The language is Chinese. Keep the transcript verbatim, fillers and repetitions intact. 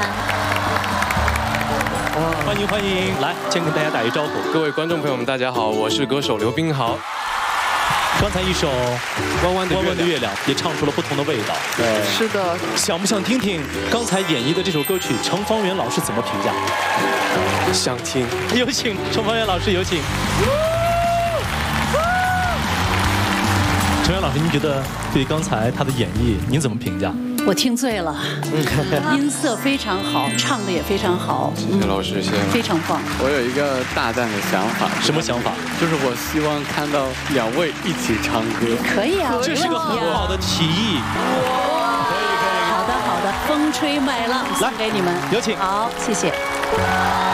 安。 欢迎欢迎，来先跟大家打一招呼。 各位观众朋友们，大家好，我是歌手刘冰豪。 刚才一首《 弯弯的弯弯的月亮》也唱出了不同的味道。 对， 是的。 想不想听听刚才演绎的这首歌曲，程方圆老师怎么评价？ 想听。 有请程方圆老师，有请。程方圆老师，您觉得对刚才他的演绎，您怎么评价？ 我听醉了，音色非常好，唱的也非常好。 谢谢老师，谢谢。 非常棒。 我有一个大胆的想法。 什么想法？ 就是我希望看到两位一起唱歌。 可以啊， 这是个很好的提议。可以可以。 好的好的，风吹麦浪送给你们， 有请。 好，谢谢。